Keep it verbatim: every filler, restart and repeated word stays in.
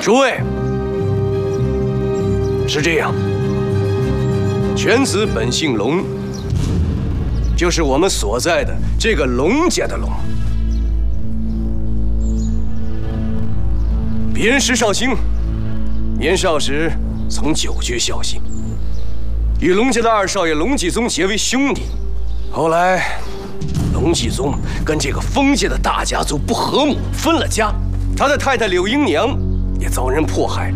诸位，是这样，犬子本姓龙，就是我们所在的这个龙家的龙。别人石绍兴，年少时曾久居孝兴，与龙家的二少爷龙继宗结为兄弟。后来，龙继宗跟这个封家的大家族不和睦，分了家。他的太太柳英娘也遭人迫害，